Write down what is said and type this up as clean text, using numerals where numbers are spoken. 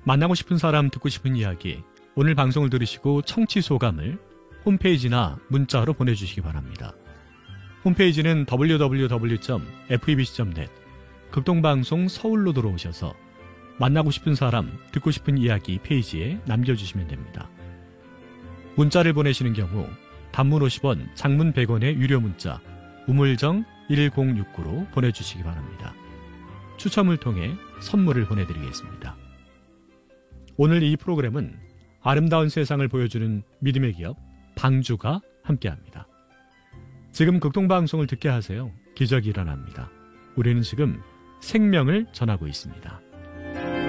만나고 싶은 사람, 듣고 싶은 이야기, 오늘 방송을 들으시고 청취 소감을 홈페이지나 문자로 보내주시기 바랍니다. 홈페이지는 www.febc.net 극동방송 서울로 들어오셔서 만나고 싶은 사람, 듣고 싶은 이야기 페이지에 남겨주시면 됩니다. 문자를 보내시는 경우 단문 50원, 장문 100원의 유료 문자 우물정 1069로 보내주시기 바랍니다. 추첨을 통해 선물을 보내드리겠습니다. 오늘 이 프로그램은 아름다운 세상을 보여주는 믿음의 기업 방주가 함께합니다. 지금 극동방송을 듣게 하세요. 기적이 일어납니다. 우리는 지금 생명을 전하고 있습니다.